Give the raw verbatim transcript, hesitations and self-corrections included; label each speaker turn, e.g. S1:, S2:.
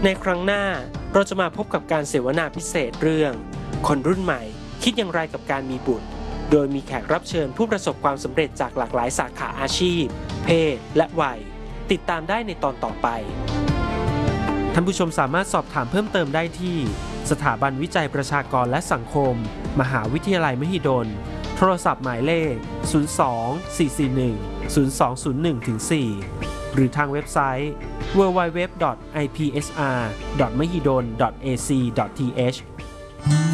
S1: ในครั้งหน้าเราจะมาพบกับการเสวนาพิเศษเรื่องคนรุ่นใหม่คิดอย่างไรกับการมีบุตรโดยมีแขกรับเชิญผู้ประสบความสำเร็จจากหลากหลายสาขาอาชีพเพศและวัยติดตามได้ในตอนต่อไปท่านผู้ชมสามารถสอบถามเพิ่มเติมได้ที่สถาบันวิจัยประชากรและสังคมมหาวิทยาลัยมหิดลโทรศัพท์หมายเลขศูนย์ สอง สี่ สี่ หนึ่ง ศูนย์ สอง ศูนย์ หนึ่ง สี่ หรือทางเว็บไซต์ ดับเบิลยู ดับเบิลยู ดับเบิลยู ดอท ไอ พี เอส อาร์ ดอท มหิดล ดอท เอ ซี ดอท ที เอช